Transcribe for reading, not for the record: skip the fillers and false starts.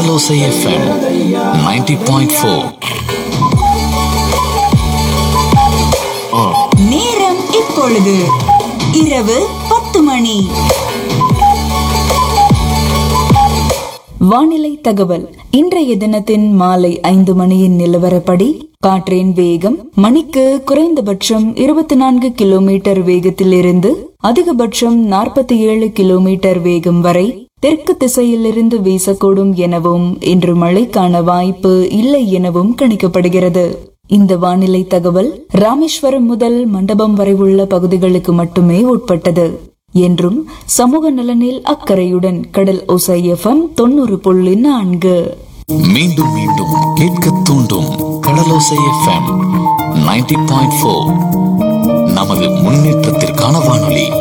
கடலோசை FM 90.4. நேரம் இப்பொழுது இரவு 10 மணி. வானிலை தகவல். இன்றைய தினத்தின் மாலை 5 மணியின் நிலவரப்படி காற்றின் வேகம் மணிக்கு குறைந்தபட்சம் 24 கிலோமீட்டர் வேகத்தில் இருந்து அதிகபட்சம் 47 கிலோமீட்டர் வேகம் வரை தெற்கு திசையிலிருந்து வீசக்கூடும் எனவும் இன்று மழைக்கான வாய்ப்பு இல்லை எனவும் கணிக்கப்படுகிறது. இந்த வானிலை தகவல் ராமேஸ்வரம் முதல் மண்டபம் வரை உள்ள பகுதிகளுக்கு மட்டுமே உட்பட்டது என்றும் சமூக நலனில் அக்கறையுடன் கடல் ஓசை FM 90.4. மீண்டும் மீண்டும் கேட்க தூண்டும் கடலோசை FM 90.4. நமது முன்னேற்றத்திற்கான வானொலி.